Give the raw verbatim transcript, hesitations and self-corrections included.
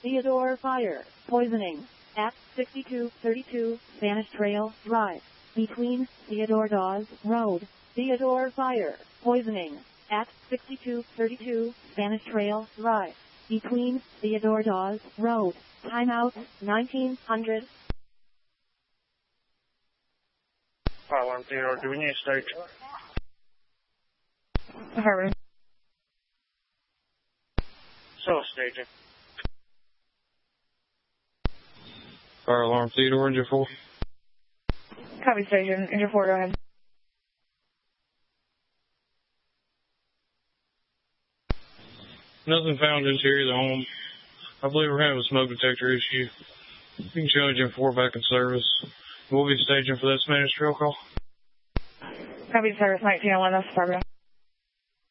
Theodore Fire, poisoning, at sixty-two thirty-two Spanish Trail Drive, between Theodore Dawes Road. Theodore Fire, poisoning, at sixty-two thirty-two Spanish Trail Drive, between Theodore Dawes Road. Timeout, nineteen hundred. Fire alarm Theodore, do we need a stage? Harvard. So staging. Fire alarm Theodore, engine four. Copy station, engine four, go ahead. Nothing found interior of the home. I believe we're having a smoke detector issue. You can show engine four back in service. We'll be staging for that Spanish Trail call. Copy service nineteen oh one, that's Barbara.